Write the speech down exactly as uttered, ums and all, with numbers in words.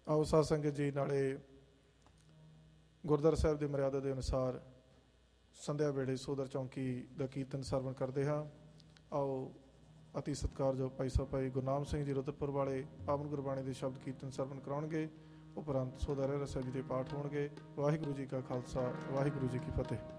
आओ साध संगत जी नाले गुरुद्वारा साहब की मर्यादा के अनुसार संध्या वेले सोदर चौंकी का कीर्तन सरवण करते हाँ। आओ अति सत्कारयोग भाई साहब भाई गुरनाम सिंह जी रुद्रपुर वाले पावन गुरबाणी के शब्द कीर्तन सरवण कराउणगे। उपरंत सोदर रहरास साहब जी के पाठ होणगे। वाहिगुरू जी का खालसा वाहिगुरू जी की फतेह।